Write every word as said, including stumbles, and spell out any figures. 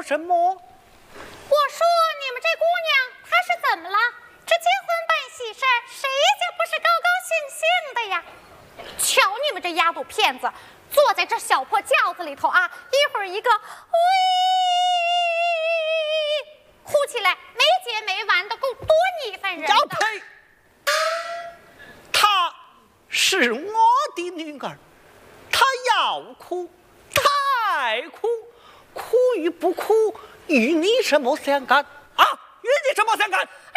什么？ 我说你们这姑娘她是怎么了？这结婚办喜事，谁家不是高高兴兴的呀？瞧你们这丫头片子，坐在这小破轿子里头啊，一会儿一个喂，呼起来没结没完的，够多腻烦人的。 招呸！她是我的女儿，她要哭，她爱哭，哭与不哭与你什么相干啊？与你什么相干？